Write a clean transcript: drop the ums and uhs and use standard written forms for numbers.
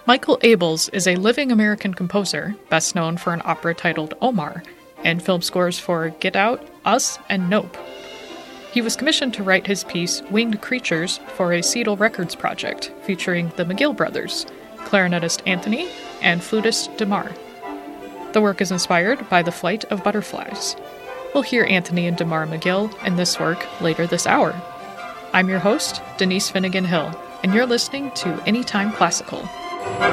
Michael Abels is a living American composer, best known for an opera titled Omar, and film scores for Get Out, Us, and Nope. He was commissioned to write his piece Winged Creatures for a Seattle Records project featuring the McGill brothers, clarinetist Anthony and flutist DeMar. The work is inspired by the flight of butterflies. We'll hear Anthony and DeMar McGill in this work later this hour. I'm your host, Denise Finnegan Hill, and you're listening to Anytime Classical.